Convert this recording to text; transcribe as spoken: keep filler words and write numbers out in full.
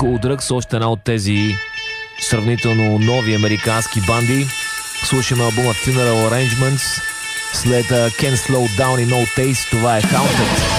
Cool Drugs, още една от тези сравнително нови американски банди. Слушаме албума Funeral Arrangements след uh, Can't Slow Down и No Taste. Това е Haunted.